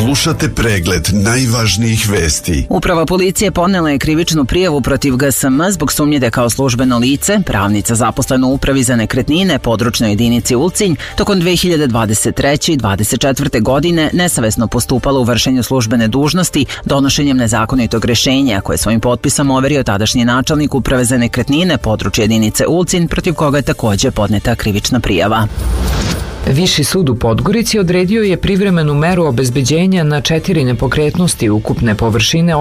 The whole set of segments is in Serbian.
Slušate pregled najvažnijih vesti. Uprava policije podnela je krivičnu prijavu protiv GSM zbog sumnje da kao službeno lice, pravnica zaposlena u Upravi za nekretnine, područnoj jedinici Ulcinj, tokom 2023. i 2024. godine nesavesno postupala u vršenju službene dužnosti donošenjem nezakonitog rešenja koje svojim potpisom overio tadašnji načelnik Uprave za nekretnine, područje jedinice Ulcinj, protiv koga je takođe podneta krivična prijava. Viši sud u Podgorici odredio je privremenu meru obezbeđenja na 4 nepokretnosti ukupne površine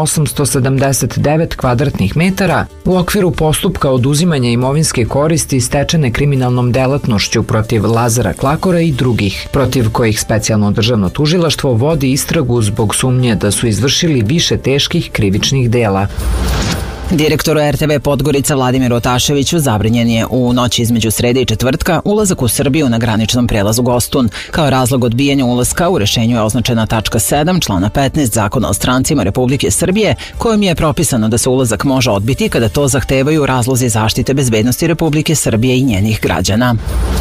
879 kvadratnih metara u okviru postupka oduzimanja imovinske koristi stečene kriminalnom delatnošću protiv Lazara Klakora i drugih, protiv kojih specijalno državno tužilaštvo vodi istragu zbog sumnje da su izvršili više teških krivičnih dela. Direktoru RTV Podgorica Vladimiru Otaševiću zabranjen je u noći između srede i četvrtka ulazak u Srbiju na graničnom prelazu Gostun. Kao razlog odbijanja ulaska u rešenju je označena tačka 7 člana 15 Zakona o strancima Republike Srbije, kojom je propisano da se ulazak može odbiti kada to zahtevaju razlozi zaštite bezbednosti Republike Srbije i njenih građana.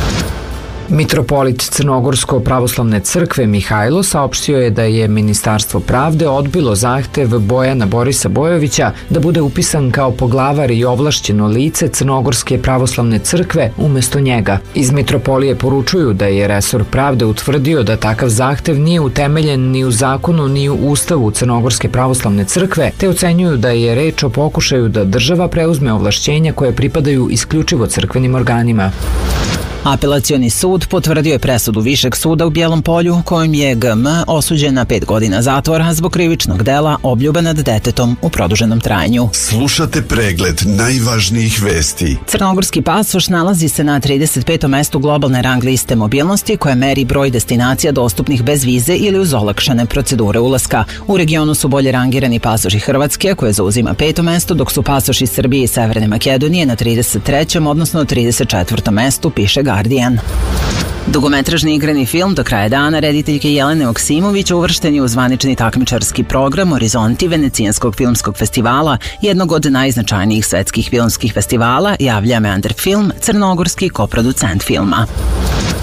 Mitropolit Crnogorsko-pravoslavne crkve Mihajlo saopštio je da je Ministarstvo pravde odbilo zahtev Bojana Borisa Bojovića da bude upisan kao poglavar i ovlašćeno lice Crnogorske pravoslavne crkve umesto njega. Iz Mitropolije poručuju da je resor pravde utvrdio da takav zahtev nije utemeljen ni u zakonu ni u Ustavu Crnogorske pravoslavne crkve, te ocenjuju da je reč o pokušaju da država preuzme ovlašćenja koje pripadaju isključivo crkvenim organima. Apelacioni sud potvrdio je presudu Višeg suda u Bijelom Polju kojim je GM osuđen na 5 godina zatvora zbog krivičnog dela obljube nad detetom u produženom trajanju. Slušate pregled najvažnijih vesti. Crnogorski pasoš nalazi se na 35. mestu globalne rang liste mobilnosti koja meri broj destinacija dostupnih bez vize ili uz olakšane procedure ulaska. U regionu su bolje rangirani pasoši Hrvatske koje zauzima 5. mesto, dok su pasoši Srbije i Severne Makedonije na 33. odnosno 34. mestu, piše Guardian. Dugometražni igrani film Do kraja dana rediteljke Jelene Oksimović uvršten je u zvanični takmičarski program Horizonti Venecijanskog filmskog festivala, jednog od najznačajnijih svetskih filmskih festivala, javlja Meander Film, crnogorski koproducent filma.